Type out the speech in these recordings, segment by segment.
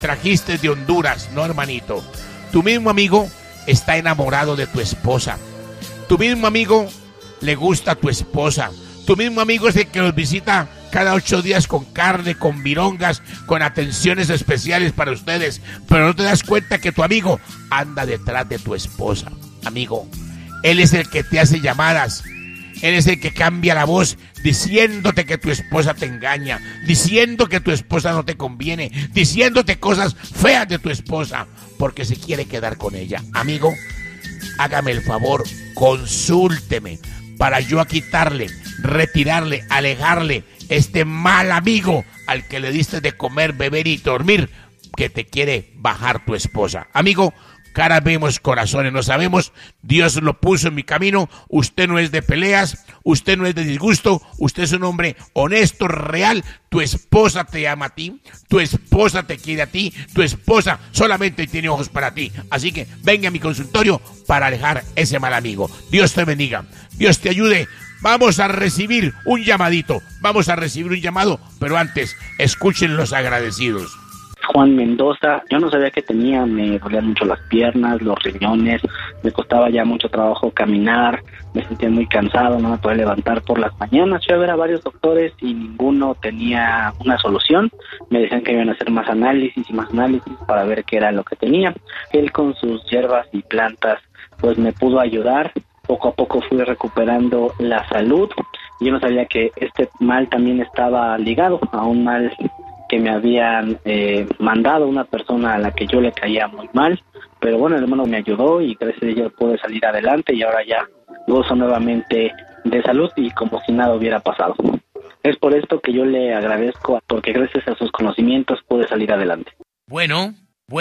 trajiste de Honduras, no, hermanito. Tu mismo amigo está enamorado de tu esposa. Tu mismo amigo le gusta a tu esposa. Tu mismo amigo es el que los visita cada 8 días con carne, con virongas, con atenciones especiales para ustedes. Pero no te das cuenta que tu amigo anda detrás de tu esposa. Amigo, él es el que te hace llamadas. Él es el que cambia la voz diciéndote que tu esposa te engaña, diciendo que tu esposa no te conviene, diciéndote cosas feas de tu esposa porque se quiere quedar con ella. Amigo, hágame el favor, consúlteme para yo quitarle, retirarle, alejarle este mal amigo al que le diste de comer, beber y dormir, que te quiere bajar tu esposa. Amigo, caras vemos, corazones no sabemos. Dios lo puso en mi camino. Usted no es de peleas, usted no es de disgusto, usted es un hombre honesto, real. Tu esposa te ama a ti, tu esposa te quiere a ti, tu esposa solamente tiene ojos para ti. Así que venga a mi consultorio para alejar ese mal amigo. Dios te bendiga, Dios te ayude. Vamos a recibir un llamadito, vamos a recibir un llamado, pero antes, escuchen los agradecidos. Juan Mendoza, yo no sabía qué tenía, me dolían mucho las piernas, los riñones, me costaba ya mucho trabajo caminar, me sentía muy cansado, no me podía levantar por las mañanas. Fui a ver a varios doctores y ninguno tenía una solución. Me decían que iban a hacer más análisis para ver qué era lo que tenía. Él con sus hierbas y plantas pues me pudo ayudar. Poco a poco fui recuperando la salud. Yo no sabía que este mal también estaba ligado a un mal que me habían mandado una persona a la que yo le caía muy mal, pero bueno, el hermano me ayudó y gracias a ello pude salir adelante y ahora ya gozo nuevamente de salud y como si nada hubiera pasado. Es por esto que yo le agradezco, porque gracias a sus conocimientos pude salir adelante. Bueno,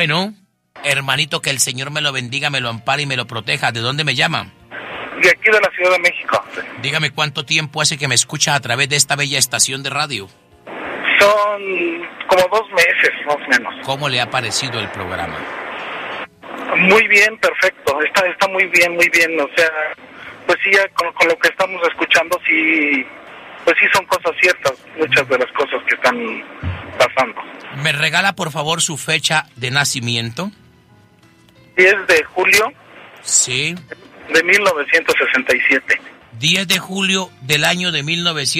hermanito, que el Señor me lo bendiga, me lo ampare y me lo proteja. ¿De dónde me llama? De aquí de la Ciudad de México. Dígame cuánto tiempo hace que me escucha a través de esta bella estación de radio. Son como 2 meses, más o menos. ¿Cómo le ha parecido el programa? Muy bien, perfecto. Está muy bien. O sea, pues sí, ya con lo que estamos escuchando, sí, pues sí son cosas ciertas, muchas de las cosas que están pasando. ¿Me regala, por favor, su fecha de nacimiento? 10 de julio. Sí. De 1967. 10 de julio del año de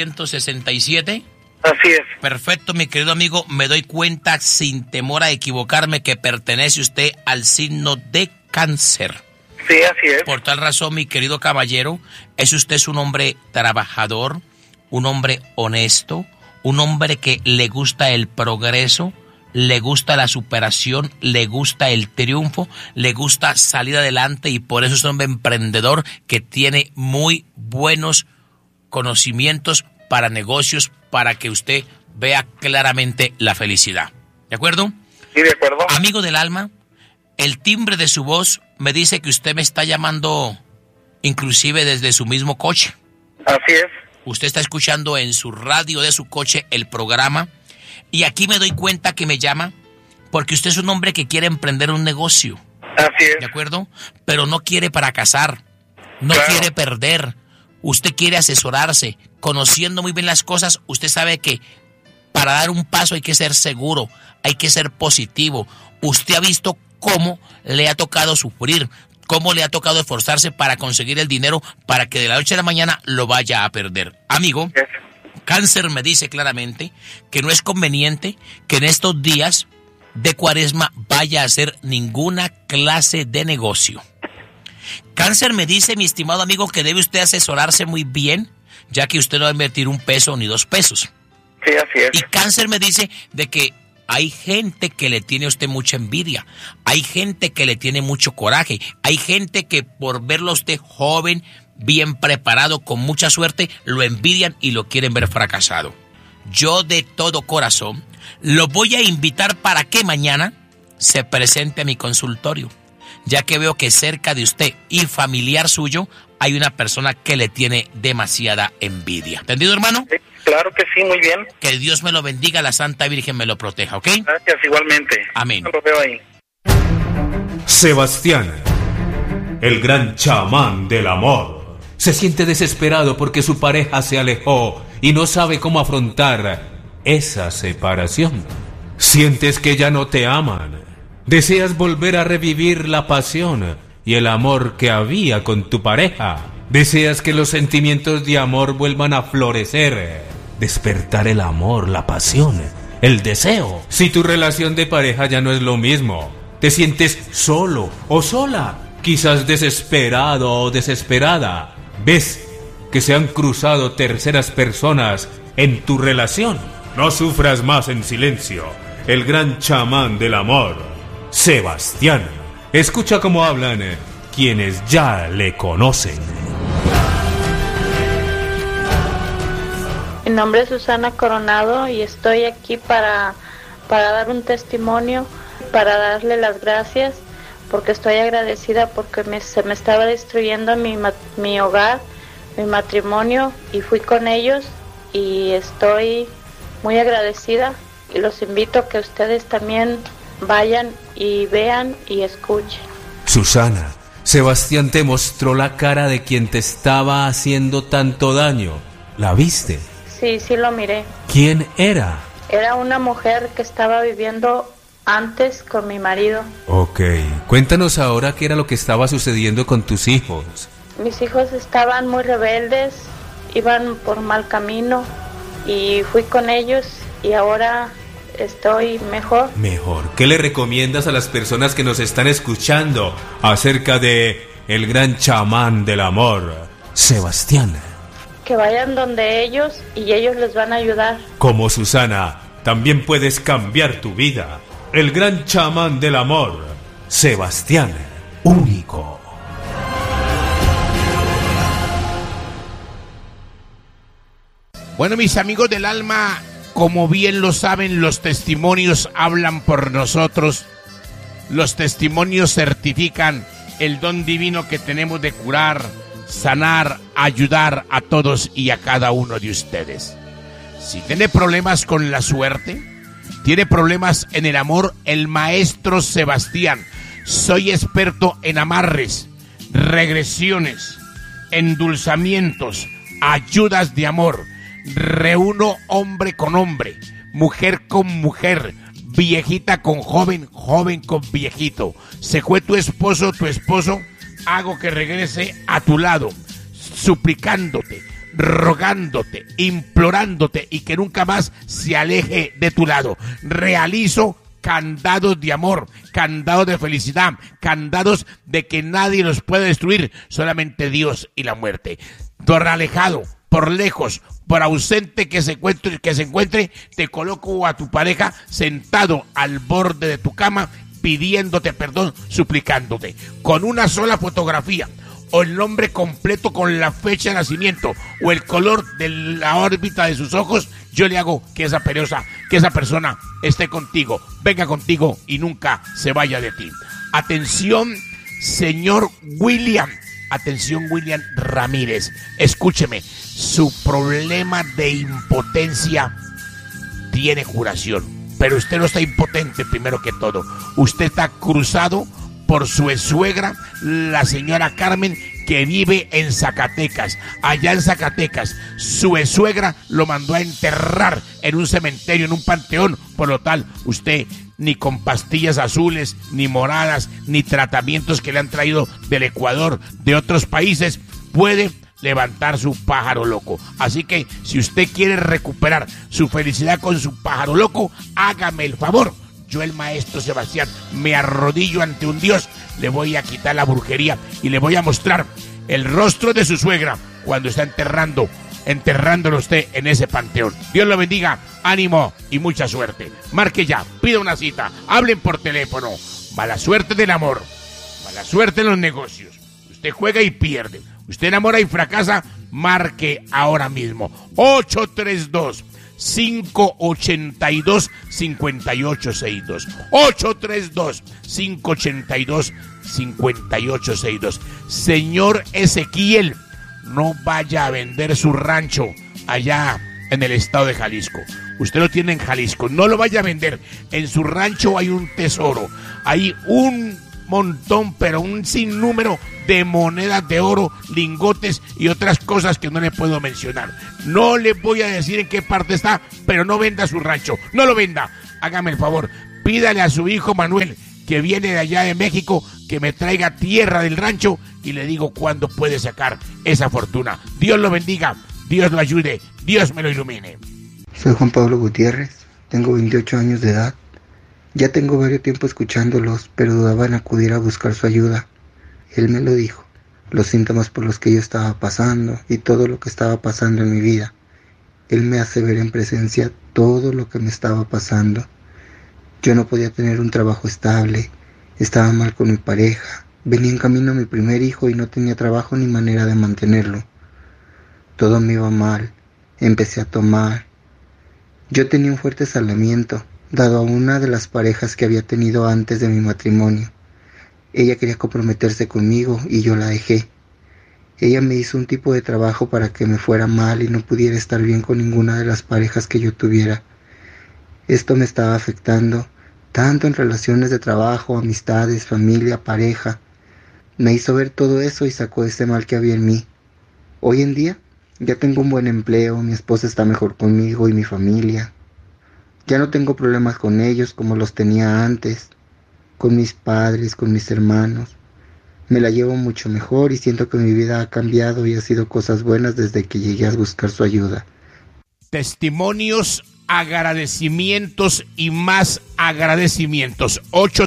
1967. Así es. Perfecto, mi querido amigo, me doy cuenta sin temor a equivocarme que pertenece usted al signo de Cáncer. Sí, así es. Por tal razón, mi querido caballero, es usted un hombre trabajador, un hombre honesto, un hombre que le gusta el progreso, le gusta la superación, le gusta el triunfo, le gusta salir adelante y por eso es un hombre emprendedor que tiene muy buenos conocimientos para negocios, para que usted vea claramente la felicidad. ¿De acuerdo? Sí, de acuerdo. Amigo del alma, el timbre de su voz me dice que usted me está llamando inclusive desde su mismo coche. Así es. Usted está escuchando en su radio de su coche el programa y aquí me doy cuenta que me llama porque usted es un hombre que quiere emprender un negocio. Así es. ¿De acuerdo? Pero no quiere fracasar, no quiere perder. Usted quiere asesorarse, conociendo muy bien las cosas. Usted sabe que para dar un paso hay que ser seguro, hay que ser positivo. Usted ha visto cómo le ha tocado sufrir, cómo le ha tocado esforzarse para conseguir el dinero para que de la noche a la mañana lo vaya a perder. Amigo, Cáncer me dice claramente que no es conveniente que en estos días de Cuaresma vaya a hacer ninguna clase de negocio. Cáncer me dice, mi estimado amigo, que debe usted asesorarse muy bien, ya que usted no va a invertir 1 peso ni 2 pesos. Sí, así es. Y Cáncer me dice de que hay gente que le tiene a usted mucha envidia, hay gente que le tiene mucho coraje, hay gente que por verlo a usted joven, bien preparado, con mucha suerte, lo envidian y lo quieren ver fracasado. Yo de todo corazón lo voy a invitar para que mañana se presente a mi consultorio, ya que veo que cerca de usted y familiar suyo hay una persona que le tiene demasiada envidia. ¿Entendido, hermano? Sí, claro que sí, muy bien. Que Dios me lo bendiga, la Santa Virgen me lo proteja, ¿ok? Gracias, igualmente. Amén. Lo veo ahí. Sebastián, el gran chamán del amor, se siente desesperado porque su pareja se alejó y no sabe cómo afrontar esa separación. Sientes que ya no te aman. Deseas volver a revivir la pasión y el amor que había con tu pareja. Deseas que los sentimientos de amor vuelvan a florecer. Despertar el amor, la pasión, el deseo. Si tu relación de pareja ya no es lo mismo, te sientes solo o sola, quizás desesperado o desesperada. Ves que se han cruzado terceras personas en tu relación. No sufras más en silencio. El gran chamán del amor, Sebastián. Escucha cómo hablan quienes ya le conocen. Mi nombre es Susana Coronado y estoy aquí para dar un testimonio, para darle las gracias, porque estoy agradecida porque se me estaba destruyendo mi hogar, mi matrimonio, y fui con ellos y estoy muy agradecida, y los invito a que ustedes también vayan y vean y escuchen. Susana, Sebastián te mostró la cara de quien te estaba haciendo tanto daño. ¿La viste? Sí, lo miré. ¿Quién era? Era una mujer que estaba viviendo antes con mi marido. Ok, cuéntanos ahora qué era lo que estaba sucediendo con tus hijos. Mis hijos estaban muy rebeldes, iban por mal camino y fui con ellos y ahora estoy mejor. Mejor. ¿Qué le recomiendas a las personas que nos están escuchando acerca de el gran chamán del amor, Sebastián? Que vayan donde ellos y ellos les van a ayudar. Como Susana, también puedes cambiar tu vida. El gran chamán del amor, Sebastián, único. Bueno, mis amigos del alma, como bien lo saben, los testimonios hablan por nosotros. Los testimonios certifican el don divino que tenemos de curar, sanar, ayudar a todos y a cada uno de ustedes. Si tiene problemas con la suerte, tiene problemas en el amor, el maestro Sebastián. Soy experto en amarres, regresiones, endulzamientos, ayudas de amor. Reúno hombre con hombre, mujer con mujer, viejita con joven, joven con viejito. Se fue tu esposo, hago que regrese a tu lado, suplicándote, rogándote, implorándote y que nunca más se aleje de tu lado. Realizo candados de amor, candados de felicidad, candados de que nadie los puede destruir, solamente Dios y la muerte. Por alejado, por lejos, por ausente que se encuentre, te coloco a tu pareja sentado al borde de tu cama, pidiéndote perdón, suplicándote, con una sola fotografía, o el nombre completo con la fecha de nacimiento, o el color de la órbita de sus ojos. Yo le hago que esa persona esté contigo, venga contigo y nunca se vaya de ti. Atención, señor William. Atención, William Ramírez, escúcheme, su problema de impotencia tiene curación, pero usted no está impotente primero que todo, usted está cruzado por su suegra, la señora Carmen, que vive en Zacatecas. Allá en Zacatecas, su suegra lo mandó a enterrar en un cementerio, en un panteón, por lo tal, usted ni con pastillas azules, ni moradas, ni tratamientos que le han traído del Ecuador, de otros países, puede levantar su pájaro loco. Así que si usted quiere recuperar su felicidad con su pájaro loco, hágame el favor. Yo, el maestro Sebastián, me arrodillo ante un Dios, le voy a quitar la brujería y le voy a mostrar el rostro de su suegra cuando está enterrándolo usted en ese panteón. Dios lo bendiga, ánimo y mucha suerte. Marque ya, pida una cita, hablen por teléfono. Mala suerte del amor, mala suerte en los negocios. Usted juega y pierde, usted enamora y fracasa. Marque ahora mismo 832-582-5862. 832-582-5862. Señor Ezequiel, no vaya a vender su rancho allá en el estado de Jalisco. Usted lo tiene en Jalisco, no lo vaya a vender. En su rancho hay un tesoro, hay un montón, pero un sinnúmero de monedas de oro, lingotes y otras cosas que no le puedo mencionar. No le voy a decir en qué parte está, pero no venda su rancho, no lo venda. hágame el favor, pídale a su hijo Manuel, que viene de allá de México, que me traiga tierra del rancho y le digo cuándo puede sacar esa fortuna. Dios lo bendiga, Dios lo ayude, Dios me lo ilumine. Soy Juan Pablo Gutiérrez, tengo 28 años de edad. Ya tengo varios tiempo escuchándolos, pero dudaba en acudir a buscar su ayuda. Él me lo dijo, los síntomas por los que yo estaba pasando y todo lo que estaba pasando en mi vida. Él me hace ver en presencia todo lo que me estaba pasando. Yo no podía tener un trabajo estable, estaba mal con mi pareja, venía en camino a mi primer hijo y no tenía trabajo ni manera de mantenerlo. Todo me iba mal, empecé a tomar. Yo tenía un fuerte salamiento, dado a una de las parejas que había tenido antes de mi matrimonio. Ella quería comprometerse conmigo y yo la dejé. Ella me hizo un tipo de trabajo para que me fuera mal y no pudiera estar bien con ninguna de las parejas que yo tuviera. Esto me estaba afectando, tanto en relaciones de trabajo, amistades, familia, pareja. Me hizo ver todo eso y sacó ese mal que había en mí. Hoy en día, ya tengo un buen empleo, mi esposa está mejor conmigo y mi familia. Ya no tengo problemas con ellos como los tenía antes, con mis padres, con mis hermanos. Me la llevo mucho mejor y siento que mi vida ha cambiado y ha sido cosas buenas desde que llegué a buscar su ayuda. Testimonios, agradecimientos y más agradecimientos.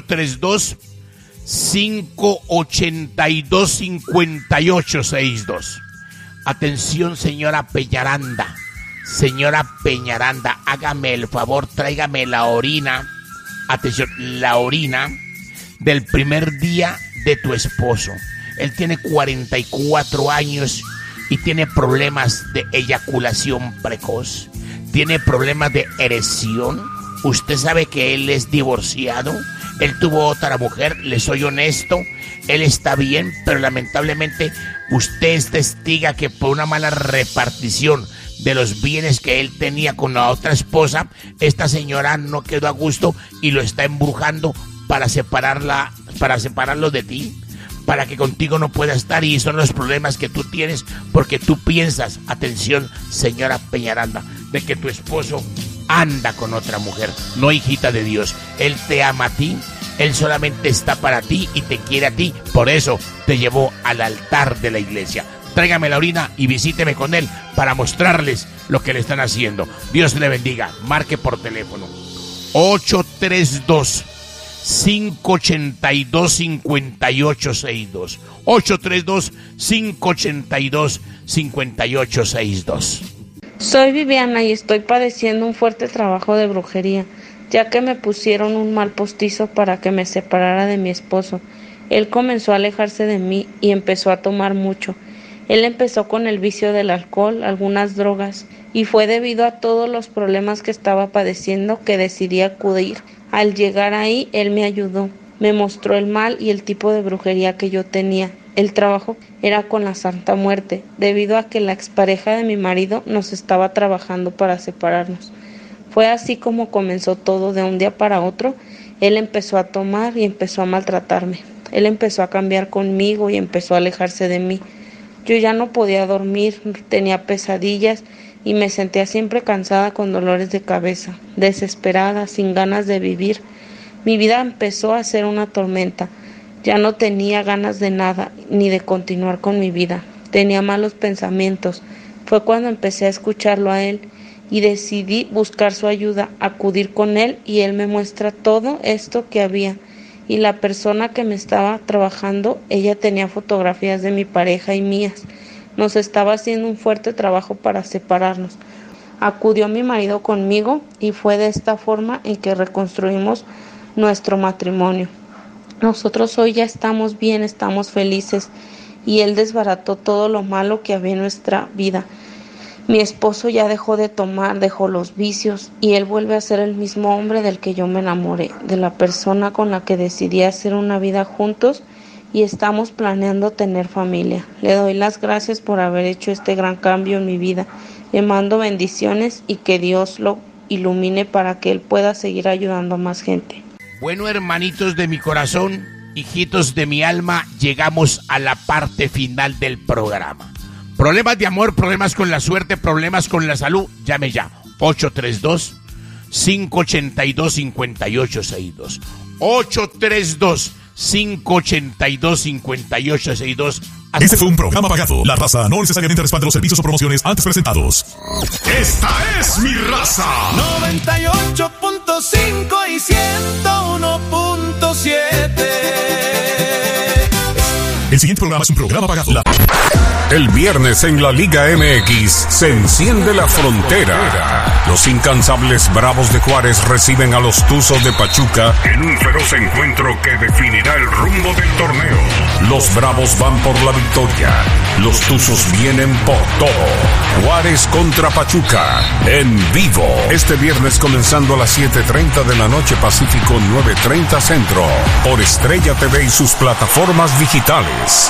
832-582-5862. Atención, señora Peñaranda. Señora Peñaranda, hágame el favor, tráigame la orina. Atención, la orina del primer día de tu esposo. Él tiene 44 años y tiene problemas de eyaculación precoz. Tiene problemas de erección. Usted sabe que él es divorciado. Él tuvo otra mujer, le soy honesto. Él está bien, pero lamentablemente usted es testiga que por una mala repartición de los bienes que él tenía con la otra esposa, esta señora no quedó a gusto y lo está embrujando para separarlo de ti, para que contigo no pueda estar, y son los problemas que tú tienes porque tú piensas, atención, señora Peñaranda, de que tu esposo anda con otra mujer. No, hijita de Dios, él te ama a ti, él solamente está para ti y te quiere a ti, por eso te llevó al altar de la iglesia. Tráigame la orina y visíteme con él para mostrarles lo que le están haciendo. Dios le bendiga. Marque por teléfono 832-582-5862. 832-582-5862. Soy Viviana y estoy padeciendo un fuerte trabajo de brujería, ya que me pusieron un mal postizo para que me separara de mi esposo. Él comenzó a alejarse de mí y empezó a tomar mucho. Él empezó con el vicio del alcohol, algunas drogas, y fue debido a todos los problemas que estaba padeciendo que decidí acudir. Al llegar ahí, él me ayudó, me mostró el mal y el tipo de brujería que yo tenía. El trabajo era con la Santa Muerte, debido a que la expareja de mi marido nos estaba trabajando para separarnos. Fue así como comenzó todo. De un día para otro. Él empezó a tomar y empezó a maltratarme. Él empezó a cambiar conmigo y empezó a alejarse de mí. Yo ya no podía dormir, tenía pesadillas y me sentía siempre cansada con dolores de cabeza, desesperada, sin ganas de vivir. Mi vida empezó a ser una tormenta. Ya no tenía ganas de nada, ni de continuar con mi vida. Tenía malos pensamientos. Fue cuando empecé a escucharlo a él y decidí buscar su ayuda, acudir con él, y él me muestra todo esto que había. Y la persona que me estaba trabajando, ella tenía fotografías de mi pareja y mías. Nos estaba haciendo un fuerte trabajo para separarnos. Acudió mi marido conmigo y fue de esta forma en que reconstruimos nuestro matrimonio. Nosotros hoy ya estamos bien, estamos felices, y él desbarató todo lo malo que había en nuestra vida. Mi esposo ya dejó de tomar, dejó los vicios, y él vuelve a ser el mismo hombre del que yo me enamoré, de la persona con la que decidí hacer una vida juntos, y estamos planeando tener familia. Le doy las gracias por haber hecho este gran cambio en mi vida. Le mando bendiciones y que Dios lo ilumine para que él pueda seguir ayudando a más gente. Bueno, hermanitos de mi corazón, hijitos de mi alma, llegamos a la parte final del programa. Problemas de amor, problemas con la suerte, problemas con la salud, llame ya. 832 832-582-5862. 832-582-5862. Este fue un programa pagado. La Raza no necesariamente respalda los servicios o promociones antes presentados. Esta es Mi Raza. 98.5 y 101.7. El siguiente programa es un programa pagado. El viernes en la Liga MX se enciende la frontera. Los incansables Bravos de Juárez reciben a los Tuzos de Pachuca en un feroz encuentro que definirá el rumbo del torneo. Los Bravos van por la victoria. Los Tuzos vienen por todo. Juárez contra Pachuca en vivo. Este viernes comenzando a las 7:30 de la noche Pacífico, 9:30 Centro. Por Estrella TV y sus plataformas digitales.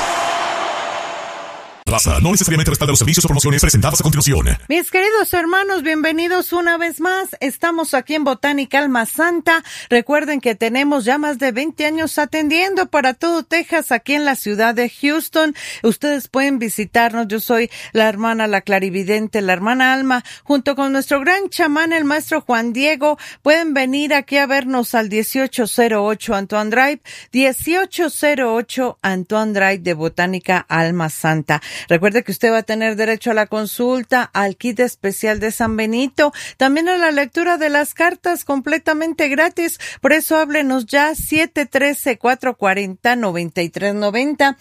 Raza no necesariamente respalda los servicios o promociones presentadas a continuación. Mis queridos hermanos, bienvenidos una vez más. Estamos aquí en Botánica Alma Santa. Recuerden que tenemos ya más de 20 años atendiendo para todo Texas, aquí en la ciudad de Houston. Ustedes pueden visitarnos. Yo soy la hermana, la clarividente, la hermana Alma, junto con nuestro gran chamán, el maestro Juan Diego. Pueden venir aquí a vernos al 1808 Antoine Drive, 1808 Antoine Drive de Botánica Alma Santa. Recuerde que usted va a tener derecho a la consulta, al kit especial de San Benito, también a la lectura de las cartas completamente gratis. Por eso háblenos ya, 713-440-9390,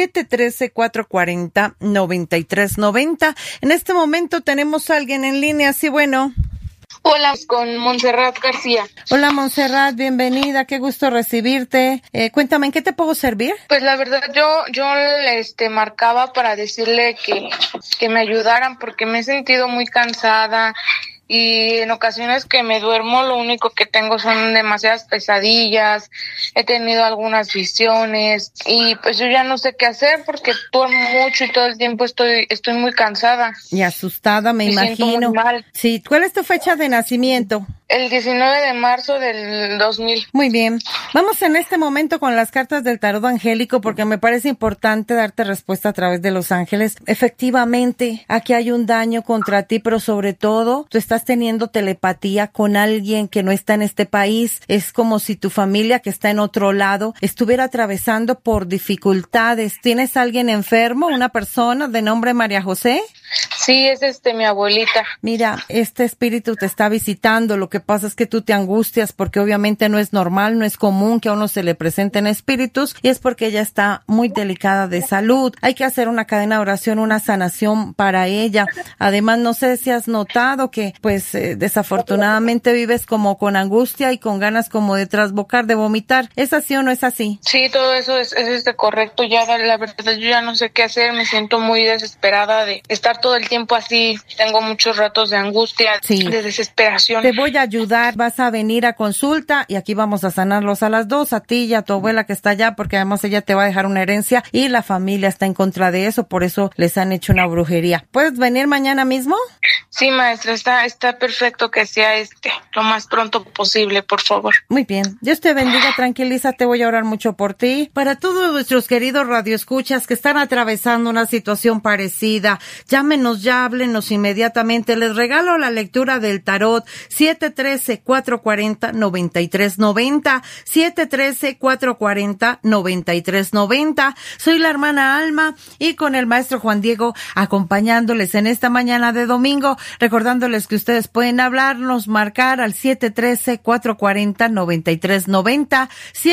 713-440-9390. En este momento tenemos a alguien en línea, sí, bueno. Hola, con Montserrat García. Hola, Montserrat, bienvenida, qué gusto recibirte. Cuéntame, ¿en qué te puedo servir? Pues la verdad, yo marcaba para decirle que me ayudaran porque me he sentido muy cansada y en ocasiones que me duermo lo único que tengo son demasiadas pesadillas, he tenido algunas visiones y pues yo ya no sé qué hacer porque duermo mucho y todo el tiempo estoy muy cansada. Y asustada, me imagino. Siento muy mal. Sí, ¿cuál es tu fecha de nacimiento? El 19 de marzo del 2000. Muy bien. Vamos en este momento con las cartas del tarot angélico porque me parece importante darte respuesta a través de los ángeles. Efectivamente, aquí hay un daño contra ti, pero sobre todo, tú estás teniendo telepatía con alguien que no está en este país. Es como si tu familia que está en otro lado estuviera atravesando por dificultades. ¿Tienes alguien enfermo? ¿Una persona de nombre María José? Sí, es mi abuelita. Mira, este espíritu te está visitando. Lo que pasa es que tú te angustias porque obviamente no es normal, no es común que a uno se le presenten espíritus y es porque ella está muy delicada de salud. Hay que hacer una cadena de oración, una sanación para ella. Además, no sé si has notado que pues desafortunadamente vives como con angustia y con ganas como de trasbocar, de vomitar. ¿Es así o no es así? Sí, todo eso es correcto. Ya la verdad yo ya no sé qué hacer, me siento muy desesperada de estar todo el tiempo así. Tengo muchos ratos de angustia, sí, de desesperación. Te voy a ayudar, vas a venir a consulta y aquí vamos a sanarlos a las dos, a ti y a tu abuela que está allá, porque además ella te va a dejar una herencia y la familia está en contra de eso, por eso les han hecho una brujería. ¿Puedes venir mañana mismo? Sí, maestra, está perfecto que sea lo más pronto posible, por favor. Muy bien. Dios te bendiga, tranquilízate, voy a orar mucho por ti. Para todos nuestros queridos radioescuchas que están atravesando una situación parecida, llámenos ya, háblenos inmediatamente. Les regalo la lectura del tarot 713-440-9390, 713-440-9390. Soy la hermana Alma y con el maestro Juan Diego acompañándoles en esta mañana de domingo, recordándoles que ustedes pueden hablarnos, marcar al 713-440-9390,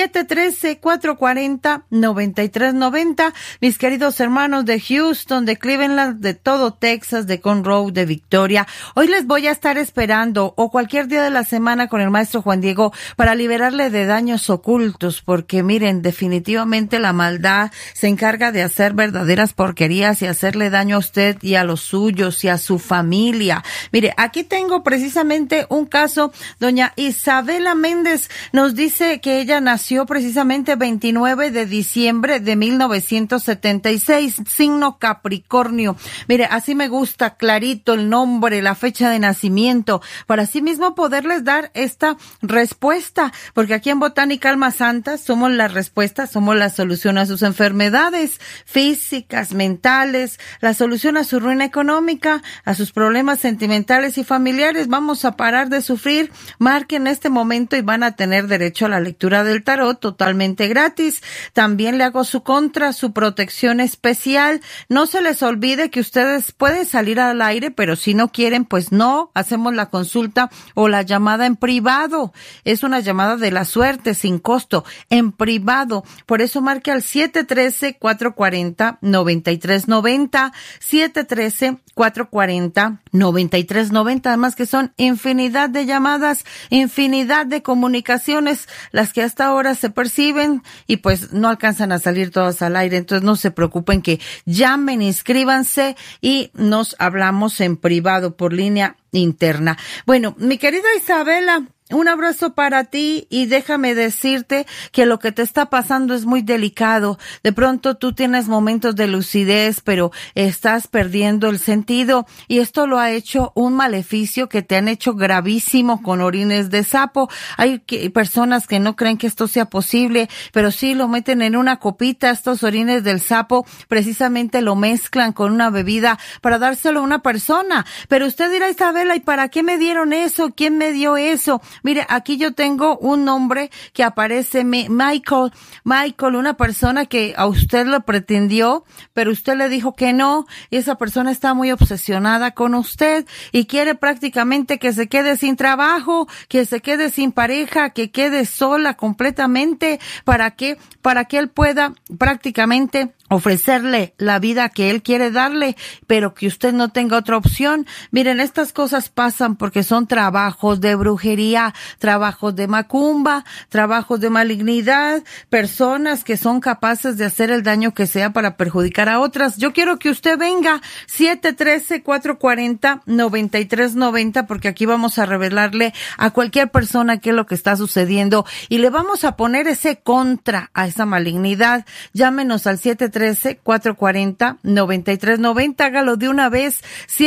713-440-9390. Mis queridos hermanos de Houston, de Cleveland, de todo Texas, de Conroe, de Victoria, hoy les voy a estar esperando o cualquier día de la semana con el maestro Juan Diego para liberarle de daños ocultos, porque miren, definitivamente la maldad se encarga de hacer verdaderas porquerías y hacerle daño a usted y a los suyos y a su familia. Mire, aquí tengo precisamente un caso. Doña Isabela Méndez nos dice que ella nació precisamente 29 de diciembre de 1976, signo Capricornio. Mire, así me gusta clarito el nombre, la fecha de nacimiento, para así mismo poder poderles dar esta respuesta, porque aquí en Botánica Alma Santa somos la respuesta, somos la solución a sus enfermedades físicas, mentales, la solución a su ruina económica, a sus problemas sentimentales y familiares. Vamos a parar de sufrir. Marquen este momento y van a tener derecho a la lectura del tarot totalmente gratis. También le hago su protección especial. No se les olvide que ustedes pueden salir al aire, pero si no quieren, pues no, hacemos la consulta o la llamada en privado. Es una llamada de la suerte, sin costo, en privado. Por eso marque al 713-440-9390, 713-440-9390. Además que son infinidad de llamadas, infinidad de comunicaciones, las que hasta ahora se perciben y pues no alcanzan a salir todas al aire. Entonces no se preocupen, que llamen, inscríbanse y nos hablamos en privado por línea interna. Bueno, mi querida Isabela, un abrazo para ti y déjame decirte que lo que te está pasando es muy delicado. De pronto tú tienes momentos de lucidez, pero estás perdiendo el sentido y esto lo ha hecho un maleficio que te han hecho gravísimo con orines de sapo. Hay personas que no creen que esto sea posible, pero sí lo meten en una copita, estos orines del sapo, precisamente lo mezclan con una bebida para dárselo a una persona. Pero usted dirá, Isabela, ¿y para qué me dieron eso? ¿Quién me dio eso? Mire, aquí yo tengo un nombre que aparece, Michael, una persona que a usted lo pretendió, pero usted le dijo que no, y esa persona está muy obsesionada con usted y quiere prácticamente que se quede sin trabajo, que se quede sin pareja, que quede sola completamente, para que él pueda prácticamente ofrecerle la vida que él quiere darle, pero que usted no tenga otra opción. Miren, estas cosas pasan porque son trabajos de brujería, trabajos de macumba, trabajos de malignidad, personas que son capaces de hacer el daño que sea para perjudicar a otras. Yo quiero que usted venga 713-440-9390, porque aquí vamos a revelarle a cualquier persona qué es lo que está sucediendo y le vamos a poner ese contra a esa malignidad. Llámenos al 713-440-9390. Hágalo de una vez.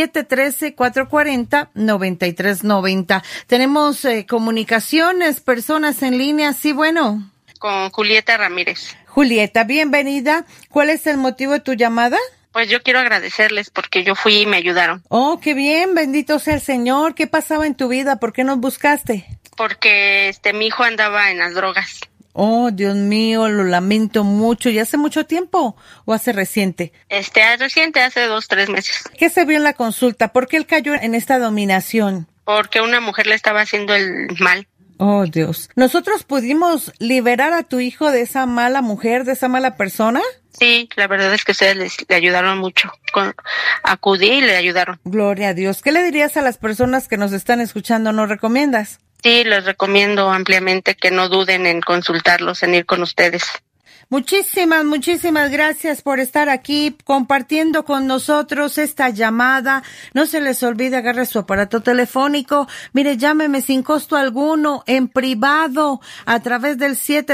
713-440-9390. Tenemos comunicaciones, personas en línea. Sí, bueno. Con Julieta Ramírez. Julieta, bienvenida. ¿Cuál es el motivo de tu llamada? Pues yo quiero agradecerles porque yo fui y me ayudaron. Oh, qué bien, bendito sea el Señor. ¿Qué pasaba en tu vida? ¿Por qué nos buscaste? Porque mi hijo andaba en las drogas. Oh, Dios mío, lo lamento mucho. ¿Y hace mucho tiempo o hace reciente? Reciente, hace 2-3 meses. ¿Qué se vio en la consulta? ¿Por qué él cayó en esta dominación? Porque una mujer le estaba haciendo el mal. Oh, Dios. ¿Nosotros pudimos liberar a tu hijo de esa mala mujer, de esa mala persona? Sí, la verdad es que ustedes le ayudaron mucho. Acudí y le ayudaron. Gloria a Dios. ¿Qué le dirías a las personas que nos están escuchando? ¿Nos recomiendas? Sí, les recomiendo ampliamente que no duden en consultarlos, en ir con ustedes. Muchísimas gracias por estar aquí compartiendo con nosotros esta llamada. No se les olvide, agarre su aparato telefónico. Mire, llámeme sin costo alguno, en privado, a través del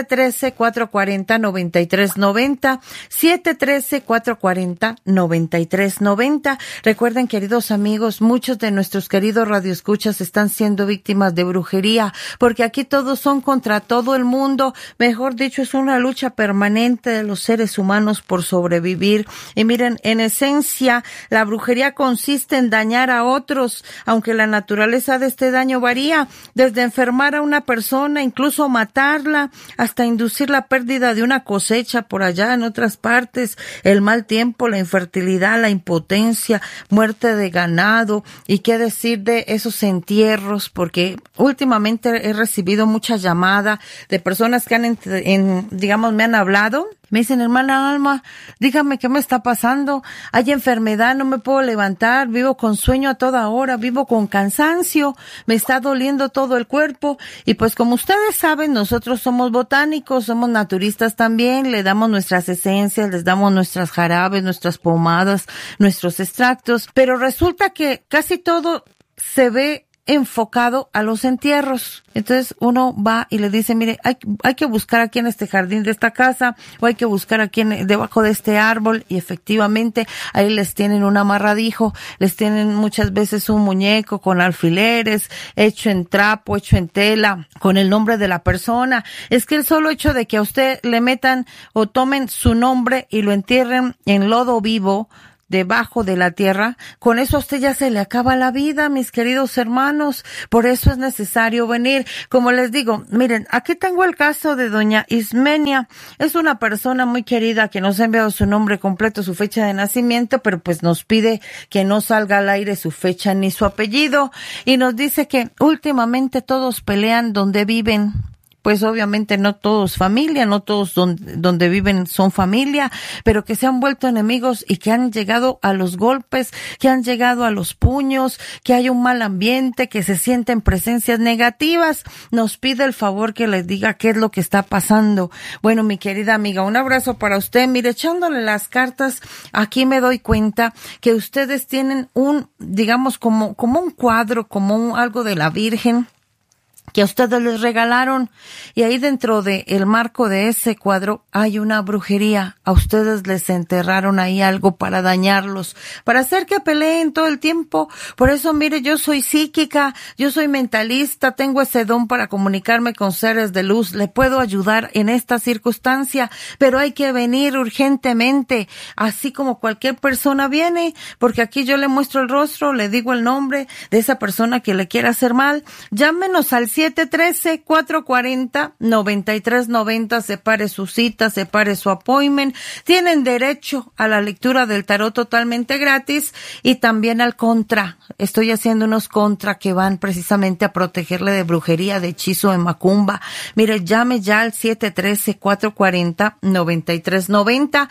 713-440-9390, 713-440-9390. Recuerden, queridos amigos, muchos de nuestros queridos radioescuchas están siendo víctimas de brujería, porque aquí todos son contra todo el mundo. Mejor dicho, es una lucha permanente de los seres humanos por sobrevivir. Y miren, en esencia, la brujería consiste en dañar a otros, aunque la naturaleza de este daño varía, desde enfermar a una persona, incluso matarla, hasta inducir la pérdida de una cosecha por allá en otras partes, el mal tiempo, la infertilidad, la impotencia, muerte de ganado, y qué decir de esos entierros, porque últimamente he recibido mucha llamada de personas que digamos, me han hablado. Me dicen, hermana Alma, dígame qué me está pasando. Hay enfermedad, no me puedo levantar, vivo con sueño a toda hora, vivo con cansancio, me está doliendo todo el cuerpo. Y pues como ustedes saben, nosotros somos botánicos, somos naturistas también, le damos nuestras esencias, les damos nuestras jarabes, nuestras pomadas, nuestros extractos. Pero resulta que casi todo se ve enfocado a los entierros. Entonces uno va y le dice, mire, hay que buscar aquí en este jardín de esta casa, o hay que buscar aquí debajo de este árbol, y efectivamente ahí les tienen un amarradijo, les tienen muchas veces un muñeco con alfileres, hecho en trapo, hecho en tela, con el nombre de la persona. Es que el solo hecho de que a usted le metan o tomen su nombre y lo entierren en lodo vivo, debajo de la tierra, con eso a usted ya se le acaba la vida, mis queridos hermanos. Por eso es necesario venir. Como les digo, miren, aquí tengo el caso de doña Ismenia. Es una persona muy querida que nos ha enviado su nombre completo, su fecha de nacimiento, pero pues nos pide que no salga al aire su fecha ni su apellido, y nos dice que últimamente todos pelean donde viven. Pues obviamente no todos familia, no todos donde viven son familia, pero que se han vuelto enemigos y que han llegado a los golpes, que han llegado a los puños, que hay un mal ambiente, que se sienten presencias negativas. Nos pide el favor que les diga qué es lo que está pasando. Bueno, mi querida amiga, un abrazo para usted. Mire, echándole las cartas, aquí me doy cuenta que ustedes tienen digamos, como un cuadro, algo de la Virgen, que a ustedes les regalaron, y ahí dentro de el marco de ese cuadro hay una brujería. A ustedes les enterraron ahí algo para dañarlos, para hacer que peleen todo el tiempo. Por eso, mire, yo soy psíquica, yo soy mentalista, tengo ese don para comunicarme con seres de luz, le puedo ayudar en esta circunstancia, pero hay que venir urgentemente, así como cualquier persona viene, porque aquí yo le muestro el rostro, le digo el nombre de esa persona que le quiera hacer mal. Llámenos al 713-440-9390, separe su cita, separe su appointment. Tienen derecho a la lectura del tarot totalmente gratis, y también al contra. Estoy haciendo unos contra que van precisamente a protegerle de brujería, de hechizo, de macumba. Mire, llame ya al 713-440-9390,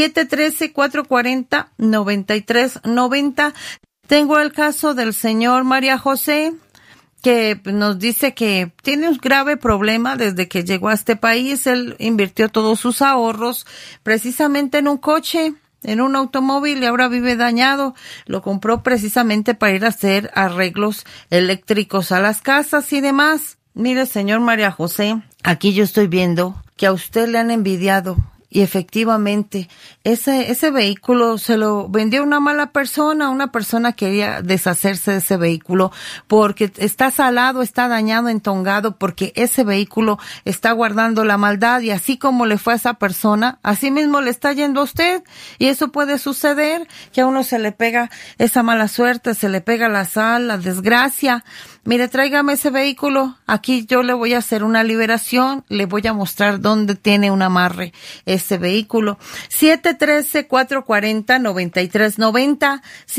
713-440-9390. Tengo el caso del señor María José, que nos dice que tiene un grave problema desde que llegó a este país. Él invirtió todos sus ahorros precisamente en un coche, en un automóvil, y ahora vive dañado. Lo compró precisamente para ir a hacer arreglos eléctricos a las casas y demás. Mire, señor María José, aquí yo estoy viendo que a usted le han envidiado. Y efectivamente, ese vehículo se lo vendió una mala persona. Una persona quería deshacerse de ese vehículo porque está salado, está dañado, entongado, porque ese vehículo está guardando la maldad, y así como le fue a esa persona, así mismo le está yendo a usted. Y eso puede suceder, que a uno se le pega esa mala suerte, se le pega la sal, la desgracia. Mire, tráigame ese vehículo, aquí yo le voy a hacer una liberación, le voy a mostrar dónde tiene un amarre ese vehículo. 713-440-9390,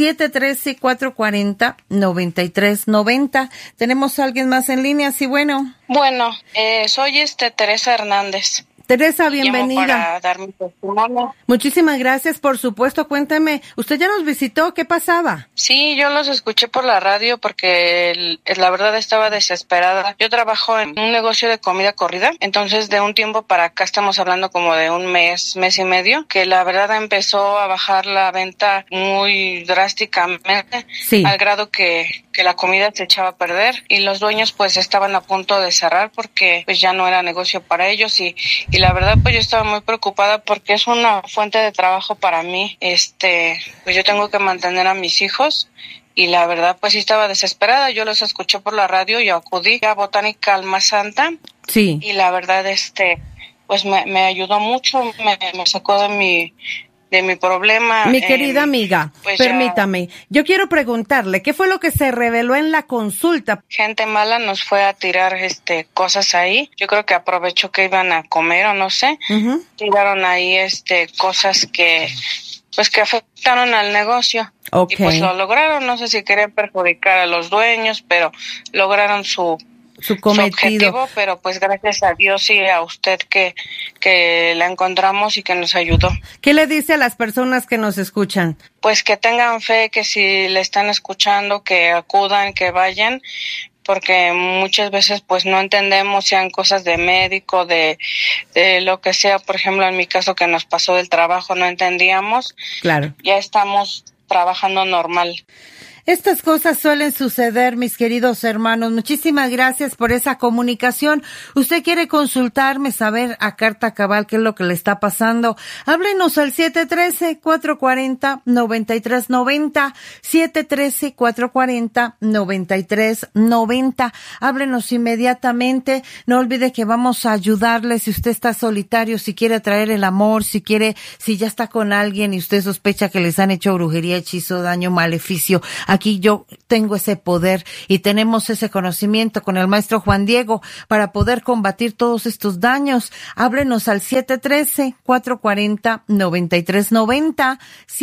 713-440-9390. ¿Tenemos a alguien más en línea? Sí, bueno. Bueno, soy Teresa Hernández. Teresa, bienvenida. Para dar mi testimonio. Muchísimas gracias, por supuesto. Cuénteme, ¿usted ya nos visitó? ¿Qué pasaba? Sí, yo los escuché por la radio porque la verdad estaba desesperada. Yo trabajo en un negocio de comida corrida, entonces de un tiempo para acá estamos hablando como de un mes y medio, que la verdad empezó a bajar la venta muy drásticamente, sí, al grado que la comida se echaba a perder, y los dueños pues estaban a punto de cerrar porque pues ya no era negocio para ellos, y la verdad pues yo estaba muy preocupada porque es una fuente de trabajo para mí. Pues yo tengo que mantener a mis hijos, y la verdad pues sí estaba desesperada. Yo los escuché por la radio y acudí a Botánica Alma Santa. Sí. Y la verdad pues me ayudó mucho, me sacó de mi problema. Mi querida amiga, pues permítame, yo quiero preguntarle, ¿qué fue lo que se reveló en la consulta? Gente mala nos fue a tirar cosas ahí. Yo creo que aprovechó que iban a comer o no sé. Uh-huh. Tiraron ahí cosas que afectaron al negocio. Okay. Y pues lo lograron. No sé si querían perjudicar a los dueños, pero lograron su objetivo, pero pues gracias a Dios y a usted que la encontramos y que nos ayudó. ¿Qué le dice a las personas que nos escuchan? Pues que tengan fe, que si le están escuchando, que acudan, que vayan, porque muchas veces pues no entendemos, sean cosas de médico, de lo que sea. Por ejemplo, en mi caso que nos pasó del trabajo, no entendíamos. Claro. Ya estamos trabajando normal. Estas cosas suelen suceder, mis queridos hermanos. Muchísimas gracias por esa comunicación. Usted quiere consultarme, saber a carta cabal qué es lo que le está pasando. Háblenos al 713-440-9390, 713-440-9390. Háblenos inmediatamente. No olvide que vamos a ayudarle si usted está solitario, si quiere traer el amor, si ya está con alguien y usted sospecha que les han hecho brujería, hechizo, daño, maleficio. Aquí yo tengo ese poder y tenemos ese conocimiento con el maestro Juan Diego para poder combatir todos estos daños. Háblenos al 713-440-9390,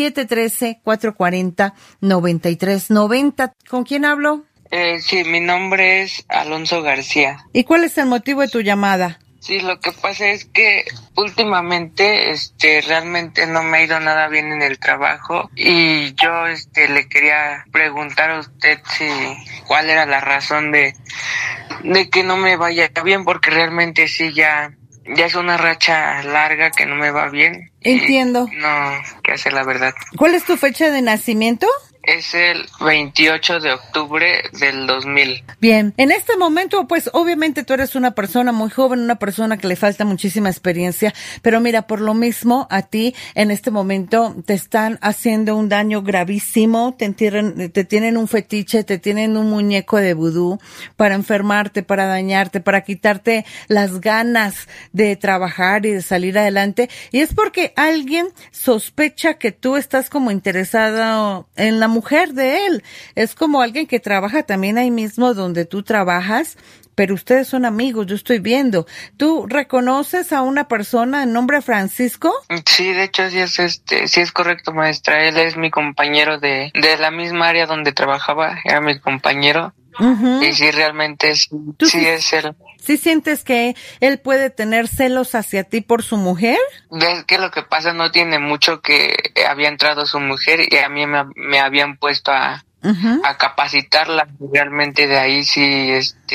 713-440-9390. ¿Con quién hablo? Sí, mi nombre es Alonso García. ¿Y cuál es el motivo de tu llamada? Sí, lo que pasa es que últimamente, realmente no me ha ido nada bien en el trabajo y yo, le quería preguntar a usted cuál era la razón de que no me vaya bien, porque realmente sí ya es una racha larga que no me va bien. Entiendo. No, qué hacer la verdad. ¿Cuál es tu fecha de nacimiento? Es el 28 de octubre del 2000. Bien, en este momento, pues obviamente tú eres una persona muy joven, una persona que le falta muchísima experiencia, pero mira, por lo mismo a ti en este momento te están haciendo un daño gravísimo, te tienen un fetiche, te tienen un muñeco de vudú para enfermarte, para dañarte, para quitarte las ganas de trabajar y de salir adelante, y es porque alguien sospecha que tú estás como interesada en la mujer de él. Es como alguien que trabaja también ahí mismo donde tú trabajas, pero ustedes son amigos, yo estoy viendo. ¿Tú reconoces a una persona en nombre Francisco? Sí, de hecho sí es correcto, maestra. Él es mi compañero de la misma área donde trabajaba, era mi compañero. Uh-huh. Y sí, realmente sí es él. ¿Sí sientes que él puede tener celos hacia ti por su mujer? Es que lo que pasa, no tiene mucho que había entrado su mujer y a mí me habían puesto a capacitarla. Realmente de ahí sí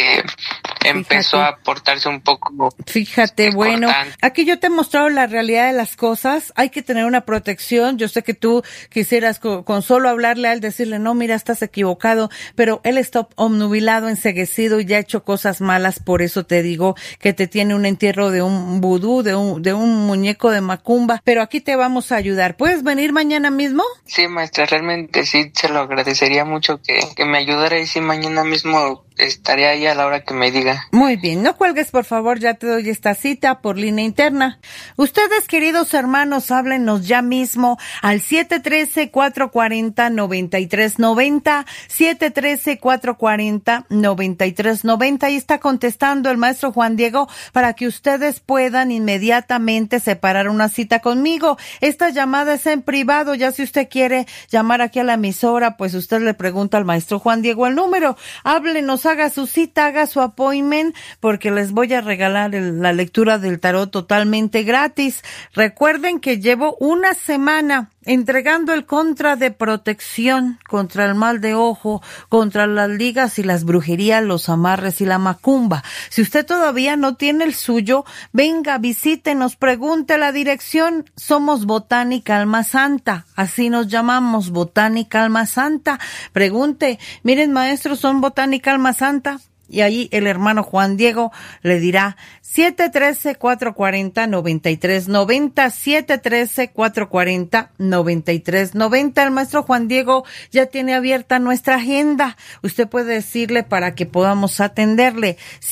empezó a portarse un poco. Fíjate, bueno, aquí yo te he mostrado la realidad de las cosas. Hay que tener una protección. Yo sé que tú quisieras con solo hablarle a él, decirle, no, mira, estás equivocado, pero él está obnubilado, enceguecido y ya ha hecho cosas malas. Por eso te digo que te tiene un entierro de un vudú, de un muñeco de macumba, pero aquí te vamos a ayudar. ¿Puedes venir mañana mismo? Sí, maestra, realmente sí, se lo agradecería mucho que me ayudara, y sí, mañana mismo estaré ahí a la hora que me diga. Muy bien, no cuelgues, por favor, ya te doy esta cita por línea interna. Ustedes, queridos hermanos, háblenos ya mismo al 713-440-9390, 713-440-9390, y está contestando el maestro Juan Diego para que ustedes puedan inmediatamente separar una cita conmigo. Esta llamada es en privado, ya si usted quiere llamar aquí a la emisora, pues usted le pregunta al maestro Juan Diego el número. Háblenos, haga su cita, haga su appointment, porque les voy a regalar la lectura del tarot totalmente gratis. Recuerden que llevo una semana entregando el contra de protección contra el mal de ojo, contra las ligas y las brujerías, los amarres y la macumba. Si usted todavía no tiene el suyo, venga, visítenos, pregunte la dirección. Somos Botánica Alma Santa, así nos llamamos, Botánica Alma Santa. Pregunte, miren, maestros, son Botánica Alma Santa. Y ahí el hermano Juan Diego le dirá 713-440-9390, 713-440-9390. El maestro Juan Diego ya tiene abierta nuestra agenda. Usted puede decirle para que podamos atenderle.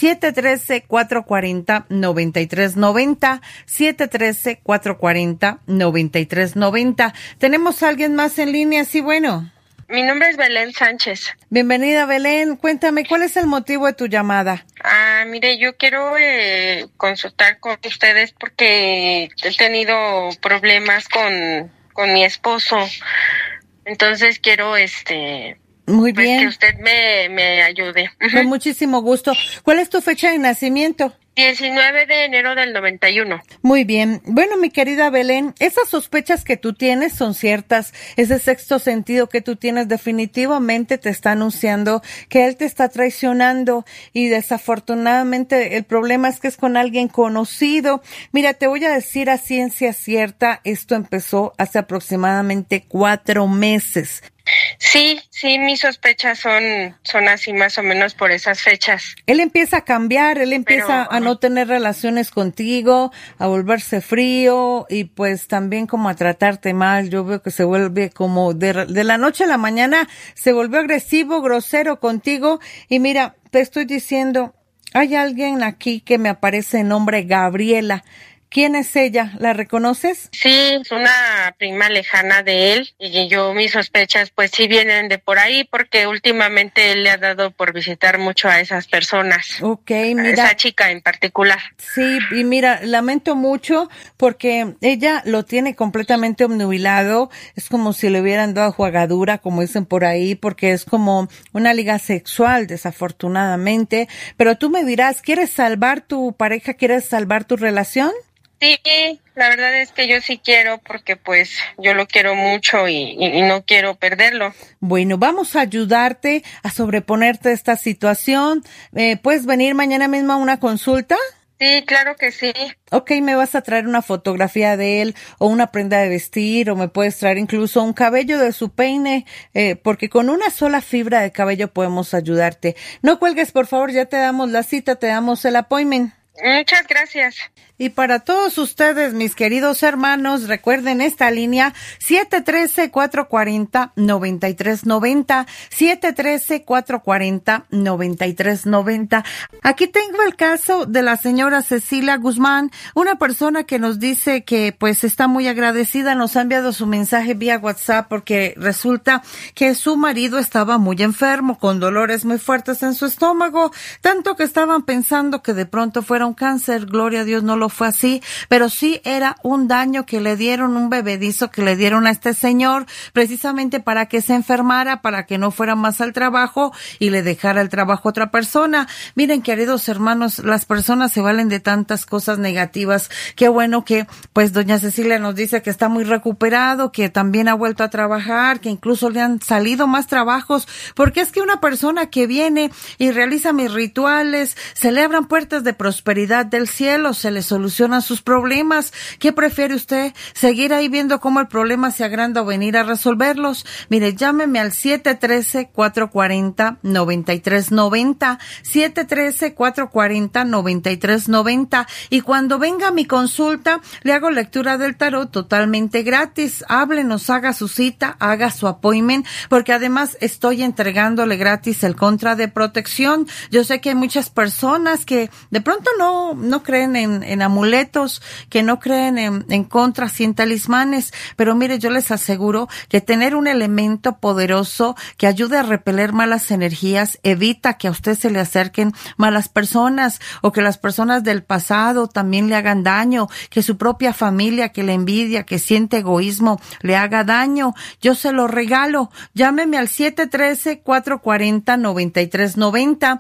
713-440-9390, 713-440-9390. ¿Tenemos a alguien más en línea? Sí, bueno. Mi nombre es Belén Sánchez. Bienvenida, Belén. Cuéntame, ¿cuál es el motivo de tu llamada? Mire, yo quiero consultar con ustedes porque he tenido problemas con mi esposo. Entonces quiero, Muy pues bien. que usted me ayude. Con muchísimo gusto. ¿Cuál es tu fecha de nacimiento? 19 de enero del 91. Muy bien. Bueno, mi querida Belén, esas sospechas que tú tienes son ciertas. Ese sexto sentido que tú tienes definitivamente te está anunciando que él te está traicionando, y desafortunadamente el problema es que es con alguien conocido. Mira, te voy a decir a ciencia cierta, esto empezó hace aproximadamente 4 meses. Sí, mis sospechas son así más o menos por esas fechas. Él empieza a cambiar, él empieza a no tener relaciones contigo, a volverse frío y pues también como a tratarte mal. Yo veo que se vuelve como de la noche a la mañana, se volvió agresivo, grosero contigo y mira, te estoy diciendo, hay alguien aquí que me aparece en nombre Gabriela. ¿Quién es ella? ¿La reconoces? Sí, es una prima lejana de él y mis sospechas pues sí vienen de por ahí porque últimamente él le ha dado por visitar mucho a esas personas. Okay, mira. A esa chica en particular. Sí, y mira, lamento mucho porque ella lo tiene completamente obnubilado, es como si le hubieran dado jugadura, como dicen por ahí, porque es como una liga sexual, desafortunadamente, pero tú me dirás, ¿quieres salvar tu pareja? ¿Quieres salvar tu relación? Sí, la verdad es que yo sí quiero porque pues yo lo quiero mucho y no quiero perderlo. Bueno, vamos a ayudarte a sobreponerte a esta situación. ¿Puedes venir mañana mismo a una consulta? Sí, claro que sí. Ok, me vas a traer una fotografía de él o una prenda de vestir o me puedes traer incluso un cabello de su peine, porque con una sola fibra de cabello podemos ayudarte. No cuelgues, por favor, ya te damos la cita, te damos el appointment. Muchas gracias. Y para todos ustedes, mis queridos hermanos, recuerden esta línea 713-440-9390, 713-440-9390. Aquí tengo el caso de la señora Cecilia Guzmán, una persona que nos dice que pues está muy agradecida, nos ha enviado su mensaje vía WhatsApp porque resulta que su marido estaba muy enfermo, con dolores muy fuertes en su estómago, tanto que estaban pensando que de pronto fuera un cáncer. Gloria a Dios, no lo fue así, pero sí era un daño que le dieron, un bebedizo que le dieron a este señor, precisamente para que se enfermara, para que no fuera más al trabajo y le dejara el trabajo a otra persona. Miren, queridos hermanos, las personas se valen de tantas cosas negativas. Qué bueno que, pues, doña Cecilia nos dice que está muy recuperado, que también ha vuelto a trabajar, que incluso le han salido más trabajos, porque es que una persona que viene y realiza mis rituales, se le abran puertas de prosperidad del cielo, se le solucionan sus problemas. ¿Qué prefiere usted? ¿Seguir ahí viendo cómo el problema se agranda o venir a resolverlos? Mire, llámeme al 713-440-9390, 713-440-9390, y cuando venga a mi consulta, le hago lectura del tarot totalmente gratis. Háblenos, haga su cita, haga su appointment, porque además estoy entregándole gratis el contra de protección. Yo sé que hay muchas personas que de pronto no creen en amuletos, que no creen en contras y en talismanes, pero mire, yo les aseguro que tener un elemento poderoso que ayude a repeler malas energías evita que a usted se le acerquen malas personas o que las personas del pasado también le hagan daño, que su propia familia que le envidia, que siente egoísmo, le haga daño. Yo se lo regalo. Llámeme al 713-440-9390,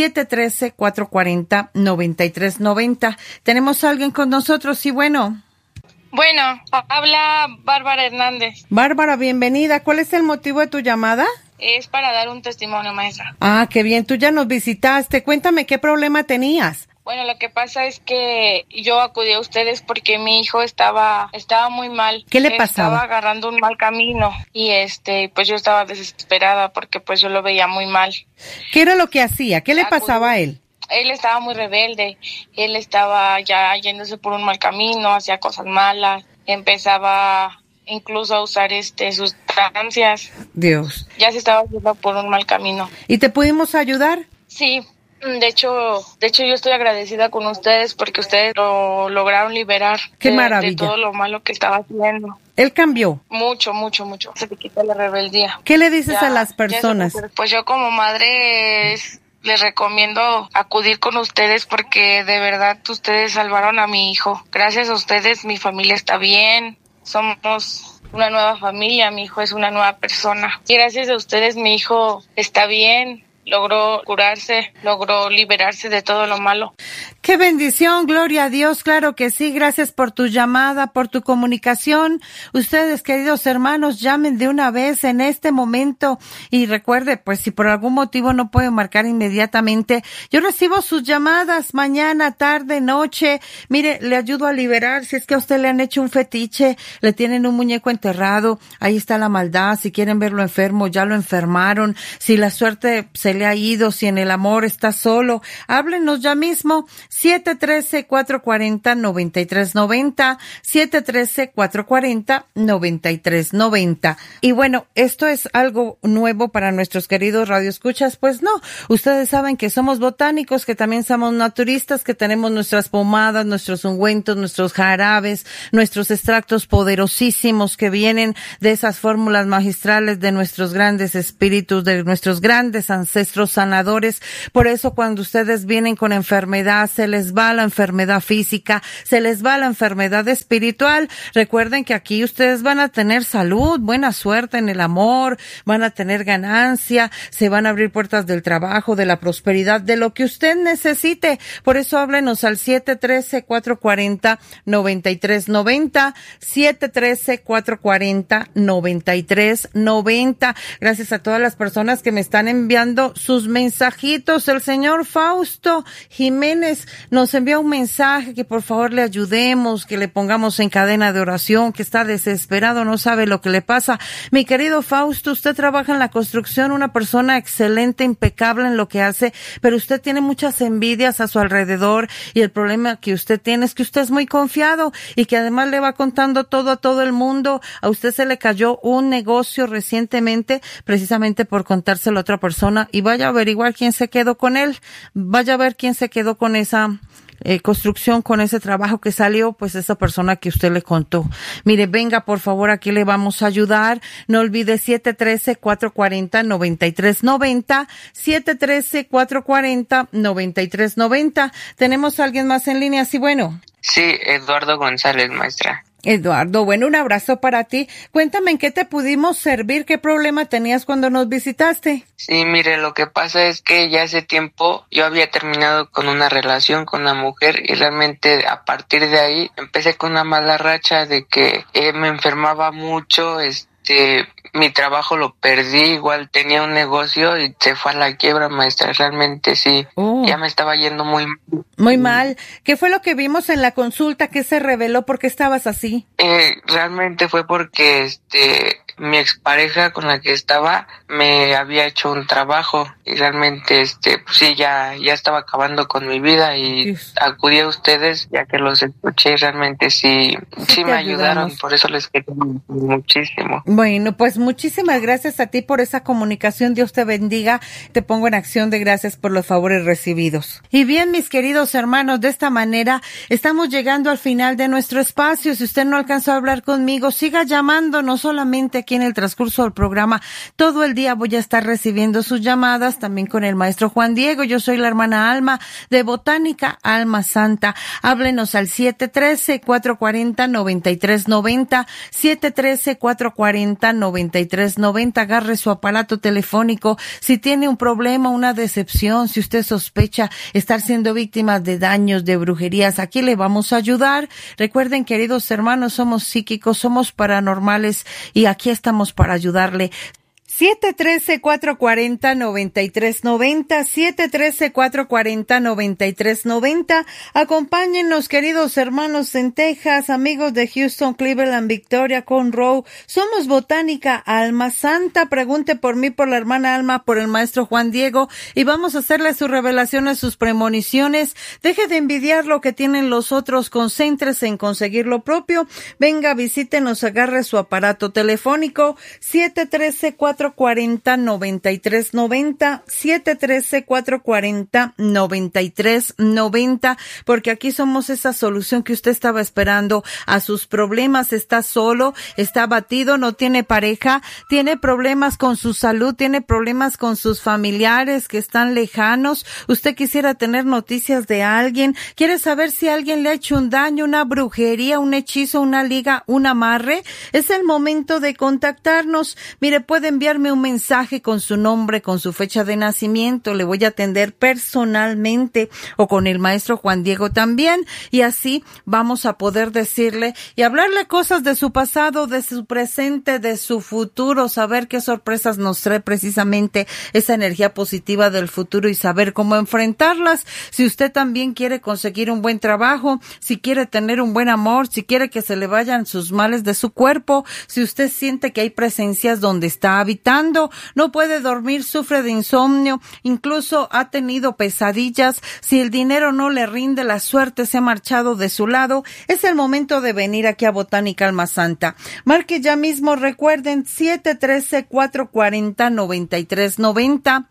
713-440-9390. ¿Tenemos a alguien con nosotros? Sí, bueno. Bueno, habla Bárbara Hernández. Bárbara, bienvenida. ¿Cuál es el motivo de tu llamada? Es para dar un testimonio, maestra. Ah, qué bien. Tú ya nos visitaste. Cuéntame qué problema tenías. Bueno, lo que pasa es que yo acudí a ustedes porque mi hijo estaba muy mal. ¿Qué le pasaba? Estaba agarrando un mal camino y pues yo estaba desesperada porque pues yo lo veía muy mal. ¿Qué era lo que hacía? ¿Qué le pasaba a él? Él estaba muy rebelde, él estaba ya yéndose por un mal camino, hacía cosas malas, empezaba incluso a usar sustancias. Dios. Ya se estaba yendo por un mal camino. ¿Y te pudimos ayudar? Sí, de hecho yo estoy agradecida con ustedes porque ustedes lo lograron liberar. Qué maravilla. De todo lo malo que estaba haciendo. Él cambió. Mucho. Se te quita la rebeldía. ¿Qué le dices a las personas? Pues yo como madre les recomiendo acudir con ustedes porque de verdad ustedes salvaron a mi hijo. Gracias a ustedes mi familia está bien, somos una nueva familia, mi hijo es una nueva persona. Y gracias a ustedes mi hijo está bien, logró curarse, logró liberarse de todo lo malo. Qué bendición, gloria a Dios, claro que sí, gracias por tu llamada, por tu comunicación. Ustedes, queridos hermanos, llamen de una vez en este momento y recuerde, pues si por algún motivo no pueden marcar inmediatamente, yo recibo sus llamadas mañana, tarde, noche. Mire, le ayudo a liberar, si es que a usted le han hecho un fetiche, le tienen un muñeco enterrado, ahí está la maldad, si quieren verlo enfermo, ya lo enfermaron, si la suerte se le ha ido, si en el amor está solo, háblenos ya mismo. 713-440-9390, 713-440-9390. Y bueno, esto es algo nuevo para nuestros queridos radioescuchas, pues no, ustedes saben que somos botánicos, que también somos naturistas, que tenemos nuestras pomadas, nuestros ungüentos, nuestros jarabes, nuestros extractos poderosísimos que vienen de esas fórmulas magistrales de nuestros grandes espíritus, de nuestros grandes ancestros sanadores. Por eso cuando ustedes vienen con enfermedad, se les va la enfermedad física, se les va la enfermedad espiritual. Recuerden que aquí ustedes van a tener salud, buena suerte en el amor, van a tener ganancia, se van a abrir puertas del trabajo, de la prosperidad, de lo que usted necesite. Por eso háblenos al 713-440-9390, 713-440-9390. Gracias a todas las personas que me están enviando sus mensajitos. El señor Fausto Jiménez nos envía un mensaje que por favor le ayudemos, que le pongamos en cadena de oración, que está desesperado, no sabe lo que le pasa. Mi querido Fausto, usted trabaja en la construcción, una persona excelente, impecable en lo que hace, pero usted tiene muchas envidias a su alrededor y el problema que usted tiene es que usted es muy confiado y que además le va contando todo a todo el mundo. A usted se le cayó un negocio recientemente precisamente por contárselo a otra persona y vaya a averiguar quién se quedó con él, vaya a ver quién se quedó con esa construcción, con ese trabajo que salió, pues esa persona que usted le contó. Mire, venga, por favor, aquí le vamos a ayudar. No olvide 713-440-9390, 713-440-9390. ¿Tenemos a alguien más en línea? Sí, bueno. Sí, Eduardo González, maestra. Eduardo, bueno, un abrazo para ti. Cuéntame en qué te pudimos servir, qué problema tenías cuando nos visitaste. Sí, mire, lo que pasa es que ya hace tiempo yo había terminado con una relación con una mujer y realmente a partir de ahí empecé con una mala racha de que me enfermaba mucho, mi trabajo lo perdí, igual tenía un negocio y se fue a la quiebra, maestra. Realmente sí, ya me estaba yendo muy mal. Muy mal. ¿Qué fue lo que vimos en la consulta? ¿Qué se reveló? ¿Por qué estabas así? Realmente fue porque mi expareja con la que estaba me había hecho un trabajo y realmente pues sí, ya estaba acabando con mi vida y Dios. Acudí a ustedes ya que los escuché y realmente sí me ayudaron, por eso les quiero muchísimo. Bueno, pues muchísimas gracias a ti por esa comunicación, Dios te bendiga, te pongo en acción de gracias por los favores recibidos. Y bien, mis queridos hermanos, de esta manera estamos llegando al final de nuestro espacio. Si usted no alcanzó a hablar conmigo, siga llamando, no solamente aquí en el transcurso del programa, todo el día voy a estar recibiendo sus llamadas, también con el maestro Juan Diego. Yo soy la hermana Alma de Botánica Alma Santa. Háblenos al 713-440-9390, 713-440-9390. Agarre su aparato telefónico. Si tiene un problema, una decepción, si usted sospecha estar siendo víctima de daños, de brujerías, aquí le vamos a ayudar. Recuerden, queridos hermanos, somos psíquicos, somos paranormales y aquí estamos para ayudarle. 713-440-9390, 713-440-9390. Acompáñennos, queridos hermanos en Texas, amigos de Houston, Cleveland, Victoria, Conroe. Somos Botánica Alma Santa. Pregunte por mí, por la hermana Alma, por el maestro Juan Diego y vamos a hacerle sus revelaciones, sus premoniciones. Deje de envidiar lo que tienen los otros, concéntrese en conseguir lo propio. Venga, visítenos, agarre su aparato telefónico, 713-440-9390, 713-440-9390, porque aquí somos esa solución que usted estaba esperando a sus problemas. Está solo, está abatido, no tiene pareja, tiene problemas con su salud, tiene problemas con sus familiares que están lejanos. Usted quisiera tener noticias de alguien, quiere saber si alguien le ha hecho un daño, una brujería, un hechizo, una liga, un amarre. Es el momento de contactarnos. Mire, puede enviar enviarme un mensaje con su nombre, con su fecha de nacimiento. Le voy a atender personalmente, o con el maestro Juan Diego también, y así vamos a poder decirle y hablarle cosas de su pasado, de su presente, de su futuro, saber qué sorpresas nos trae precisamente esa energía positiva del futuro y saber cómo enfrentarlas. Si usted también quiere conseguir un buen trabajo, si quiere tener un buen amor, si quiere que se le vayan sus males de su cuerpo, si usted siente que hay presencias donde está habitando, no puede dormir, sufre de insomnio, incluso ha tenido pesadillas, si el dinero no le rinde, la suerte se ha marchado de su lado, es el momento de venir aquí a Botánica Alma Santa. Marque ya mismo, recuerden, 713-440-9390,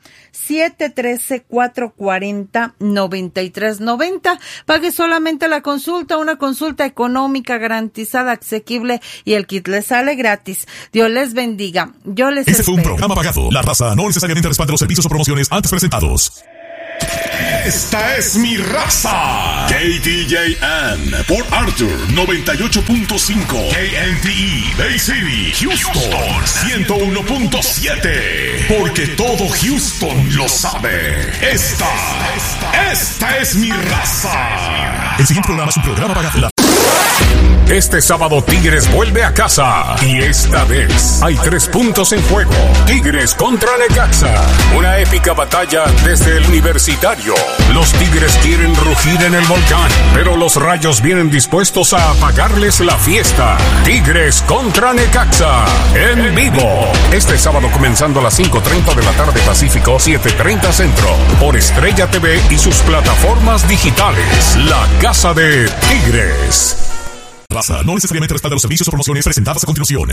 713-440-9390. Pague solamente la consulta, una consulta económica, garantizada, asequible, y el kit le sale gratis. Dios les bendiga. Yo les Este espero. fue un programa pagado. La raza no necesariamente respalda los servicios o promociones antes presentados. Esta es mi raza. KDJN, Port Arthur 98.5, KNTE, Bay City, Houston 101.7. Porque todo Houston lo sabe. Esta es mi raza. El siguiente programa es un programa pagado. Este sábado Tigres vuelve a casa y esta vez hay 3 puntos en juego. Tigres contra Necaxa, una épica batalla desde el Universitario. Los Tigres quieren rugir en el volcán, pero los Rayos vienen dispuestos a apagarles la fiesta. Tigres contra Necaxa, en vivo. Este sábado comenzando a las 5:30 de la tarde Pacífico, 7:30 Centro, por Estrella TV y sus plataformas digitales. La casa de Tigres. Raza no necesariamente respalda los servicios o promociones presentadas a continuación.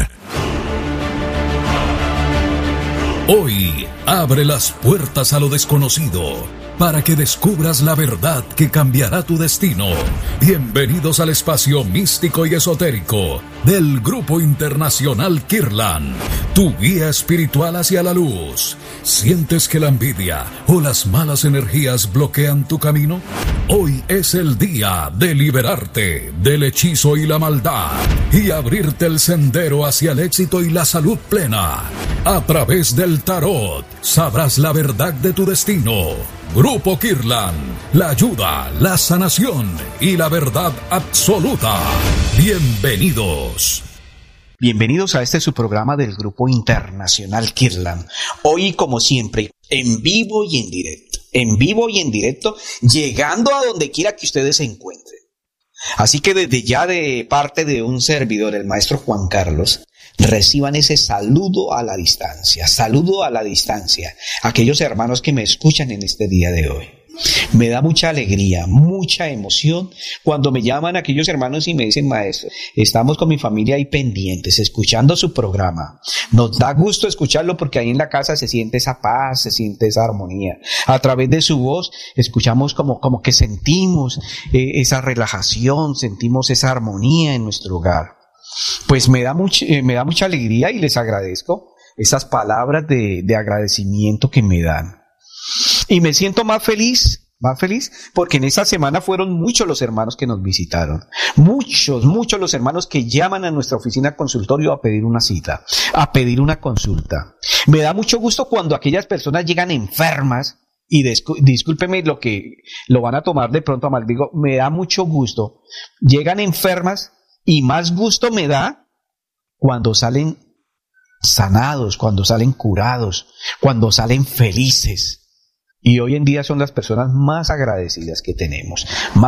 Hoy abre las puertas a lo desconocido para que descubras la verdad que cambiará tu destino. Bienvenidos al espacio místico y esotérico del Grupo Internacional Kirlan, tu guía espiritual hacia la luz. ¿Sientes que la envidia o las malas energías bloquean tu camino? Hoy es el día de liberarte del hechizo y la maldad y abrirte el sendero hacia el éxito y la salud plena. A través del tarot sabrás la verdad de tu destino. Grupo Kirlan, la ayuda, la sanación y la verdad absoluta. Bienvenidos. Bienvenidos a este su programa del Grupo Internacional Kirlan. Hoy, como siempre, en vivo y en directo. En vivo y en directo, llegando a donde quiera que ustedes se encuentren. Así que desde ya, de parte de un servidor, el maestro Juan Carlos, reciban ese saludo a la distancia, aquellos hermanos que me escuchan en este día de hoy. Me da mucha alegría, mucha emoción cuando me llaman aquellos hermanos y me dicen: maestro, estamos con mi familia ahí pendientes, escuchando su programa. Nos da gusto escucharlo porque ahí en la casa se siente esa paz, se siente esa armonía. A través de su voz escuchamos como que sentimos esa relajación, sentimos esa armonía en nuestro hogar. Pues me da mucha alegría y les agradezco esas palabras de agradecimiento que me dan. Y me siento más feliz porque en esa semana fueron muchos los hermanos que nos visitaron. Muchos los hermanos que llaman a nuestra oficina consultorio a pedir una cita, a pedir una consulta. Me da mucho gusto cuando aquellas personas llegan enfermas, y discúlpeme lo que lo van a tomar de pronto a mal, digo, me da mucho gusto. Llegan enfermas y más gusto me da cuando salen sanados, cuando salen curados, cuando salen felices. Y hoy en día son las personas más agradecidas que tenemos,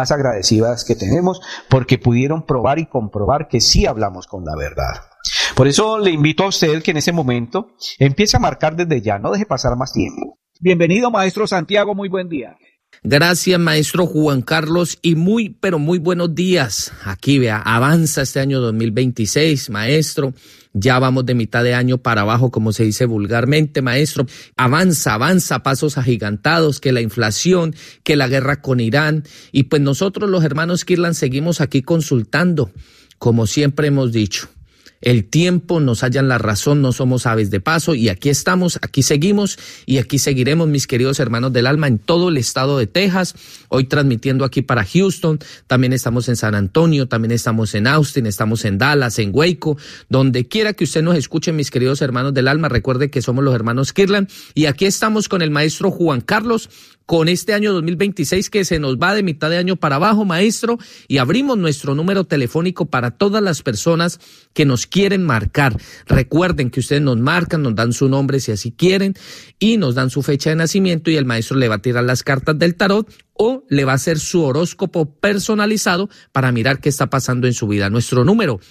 porque pudieron probar y comprobar que sí hablamos con la verdad. Por eso le invito a usted que en ese momento empiece a marcar desde ya, no deje pasar más tiempo. Bienvenido, maestro Santiago, muy buen día. Gracias, maestro Juan Carlos, y muy buenos días. Aquí, vea, avanza este año 2026, maestro. Ya vamos de mitad de año para abajo, como se dice vulgarmente, maestro. Avanza a pasos agigantados, que la inflación, que la guerra con Irán. Y pues nosotros, los hermanos Kirlan, seguimos aquí consultando, como siempre hemos dicho. el tiempo nos hallan la razón, no somos aves de paso y aquí estamos, aquí seguimos y aquí seguiremos, mis queridos hermanos del alma, en todo el estado de Texas, hoy transmitiendo aquí para Houston, también estamos en San Antonio, también estamos en Austin, estamos en Dallas, en Waco, donde quiera que usted nos escuche, mis queridos hermanos del alma, recuerde que somos los hermanos Kirtland y aquí estamos con el maestro Juan Carlos, con este año 2026 que se nos va de mitad de año para abajo, maestro, y abrimos nuestro número telefónico para todas las personas que nos quieren marcar. Recuerden que ustedes nos marcan, nos dan su nombre si así quieren y nos dan su fecha de nacimiento y el maestro le va a tirar las cartas del tarot o le va a hacer su horóscopo personalizado para mirar qué está pasando en su vida. Nuestro número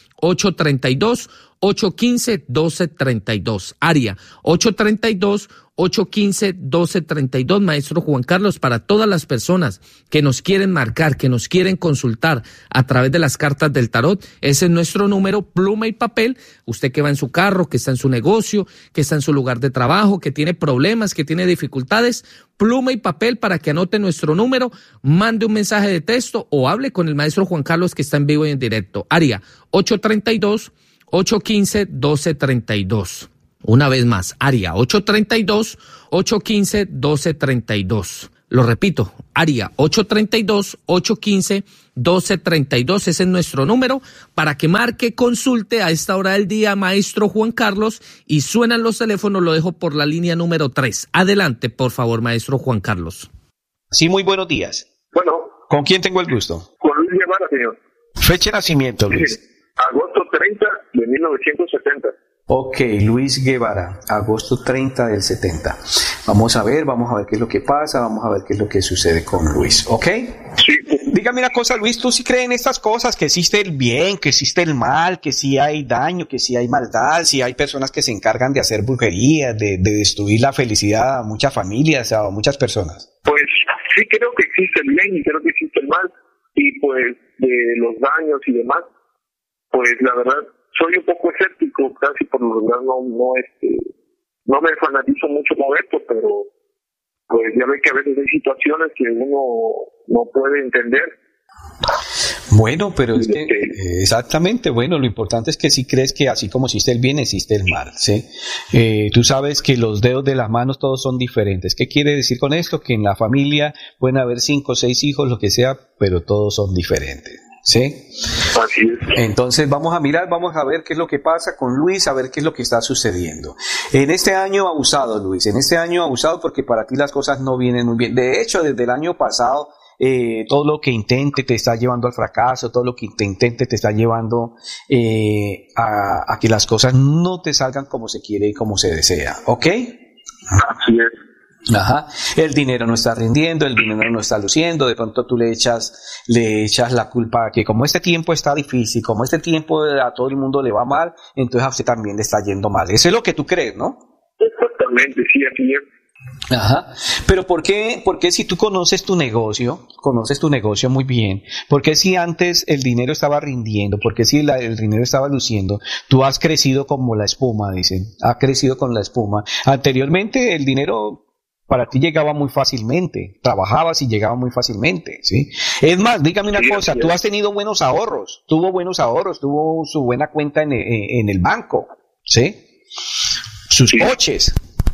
832-815-1232, área 832-815-1232, maestro Juan Carlos, para todas las personas que nos quieren marcar, que nos quieren consultar a través de las cartas del tarot, ese es nuestro número, pluma y papel, usted que va en su carro, que está en su negocio, que está en su lugar de trabajo, que tiene problemas, que tiene dificultades, pluma y papel para que anote nuestro número, mande un mensaje de texto o hable con el maestro Juan Carlos que está en vivo y en directo, área 832-815-1232. Una vez más, área 832-815-1232. Lo repito, área 832-815-1232. Ese es nuestro número para que marque, consulte a esta hora del día, maestro Juan Carlos, y suenan los teléfonos, lo dejo por la línea número 3. Adelante, por favor, maestro Juan Carlos. Sí, muy buenos días. Bueno. ¿Con quién tengo el gusto? Con Luis Guevara, señor. Fecha de nacimiento, Luis. Sí, agosto 30 de 1970. Ok, Luis Guevara, agosto 30 del 70. Vamos a ver qué es lo que pasa, vamos a ver qué es lo que sucede con Luis, ¿ok? Sí. Dígame una cosa, Luis, ¿tú sí crees en estas cosas? Que existe el bien, que existe el mal, que sí hay daño, que sí hay maldad, sí hay personas que se encargan de hacer brujería, de destruir la felicidad a muchas familias, a muchas personas. Pues sí creo que existe el bien y creo que existe el mal, y pues de los daños y demás, pues la verdad soy un poco escéptico, casi por lo general no me fanatizo mucho con esto, pero pues ya ve que a veces hay situaciones que uno no puede entender. Bueno, pero es que exactamente, bueno, lo importante es que si crees que así como existe el bien, existe el mal, ¿sí? Tú sabes que los dedos de las manos todos son diferentes. ¿Qué quiere decir con esto? Que en la familia pueden haber 5 o 6 hijos, lo que sea, pero todos son diferentes. ¿Sí? Así es. Entonces vamos a mirar, vamos a ver qué es lo que pasa con Luis, a ver qué es lo que está sucediendo. En este año abusado, Luis, porque para ti las cosas no vienen muy bien. De hecho, desde el año pasado, todo lo que intente te está llevando al fracaso, todo lo que te intente te está llevando a que las cosas no te salgan como se quiere y como se desea, ¿ok? Así es. Ajá, el dinero no está rindiendo, el dinero no está luciendo, de pronto tú le echas la culpa a que como este tiempo está difícil, como este tiempo a todo el mundo le va mal, entonces a usted también le está yendo mal. Eso es lo que tú crees, ¿no? Exactamente, sí, así es. Ajá, pero ¿por qué si tú conoces tu negocio muy bien? ¿Por qué si antes el dinero estaba rindiendo? ¿Por qué si el dinero estaba luciendo? Tú has crecido como la espuma, dicen, ha crecido con la espuma. Anteriormente el dinero para ti llegaba muy fácilmente, trabajabas y llegaba muy fácilmente, ¿sí? Es más, dígame una cosa, tú has tenido buenos ahorros, tuvo su buena cuenta en el banco, ¿sí? Sus coches.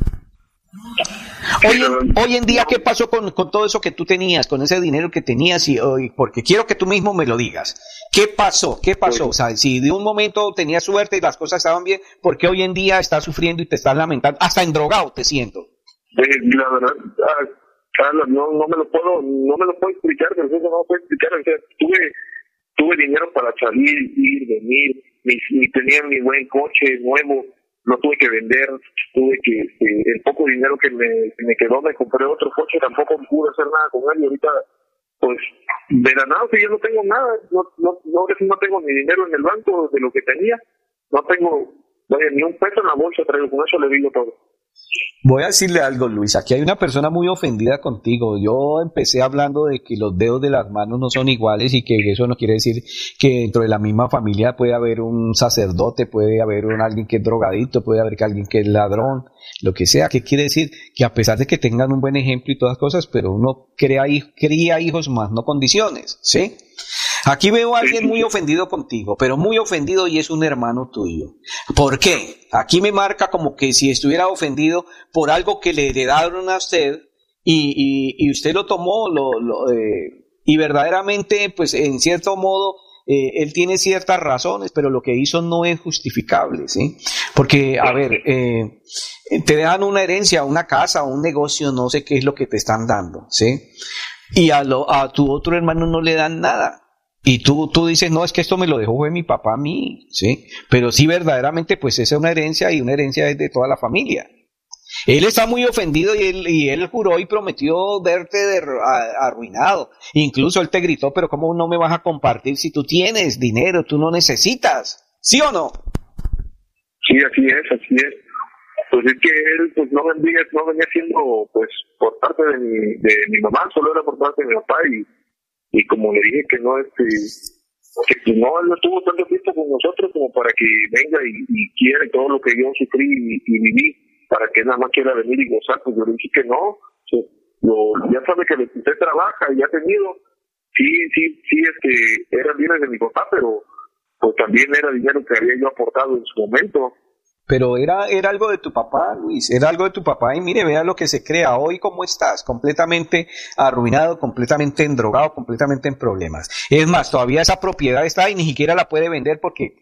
Hoy en día, ¿qué pasó con todo eso que tú tenías, con ese dinero que tenías? Porque quiero que tú mismo me lo digas. ¿Qué pasó? O sea, si de un momento tenías suerte y las cosas estaban bien, ¿por qué hoy en día estás sufriendo y te estás lamentando? Hasta endrogado te siento. La verdad, Carlos, no me lo puedo explicar, pero eso no lo puedo explicar. O sea, tuve dinero para salir, ir, venir, ni tenía mi buen coche nuevo, lo tuve que vender, el poco dinero que me quedó, me compré otro coche, tampoco pude hacer nada con él, y ahorita, pues, de la nada, si yo no tengo nada, no tengo ni dinero en el banco de lo que tenía, no tengo, ni un peso en la bolsa traigo, con eso le digo todo. Voy a decirle algo, Luis, aquí hay una persona muy ofendida contigo. Yo empecé hablando de que los dedos de las manos no son iguales y que eso no quiere decir que dentro de la misma familia puede haber un sacerdote, puede haber alguien que es drogadito, puede haber alguien que es ladrón, lo que sea. ¿Qué quiere decir? Que a pesar de que tengan un buen ejemplo y todas cosas, pero uno cría hijos más, no condiciones, ¿sí? Aquí veo a alguien muy ofendido contigo, pero muy ofendido, y es un hermano tuyo. ¿Por qué? Aquí me marca como que si estuviera ofendido por algo que le heredaron a usted y usted lo tomó y verdaderamente, pues en cierto modo, él tiene ciertas razones, pero lo que hizo no es justificable, ¿sí? Porque, a ver, te dan una herencia, una casa, un negocio, no sé qué es lo que te están dando, ¿sí? Y a tu otro hermano no le dan nada. Y tú dices, no, es que esto me lo dejó fue mi papá a mí, ¿sí? Pero sí, verdaderamente, pues esa es una herencia, y una herencia es de toda la familia. Él está muy ofendido y él juró y prometió verte arruinado. Incluso él te gritó, pero ¿cómo no me vas a compartir si tú tienes dinero, tú no necesitas? ¿Sí o no? Sí, así es. Pues es que él pues no venía siendo pues por parte de mi mamá, solo era por parte de mi papá, y como le dije que no, que pues no, él no estuvo tanto tiempo con nosotros como para que venga y quiera todo lo que yo sufrí y viví, para que nada más quiera venir y gozar. Pues yo le dije que no, ya sabe que usted trabaja y ha tenido, sí, eran bienes de mi papá, pero pues también era dinero que había yo aportado en su momento. Pero era algo de tu papá, Luis, era algo de tu papá, y mire, vea lo que se crea hoy, cómo estás, completamente arruinado, completamente endrogado, completamente en problemas. Es más, todavía esa propiedad está y ni siquiera la puede vender porque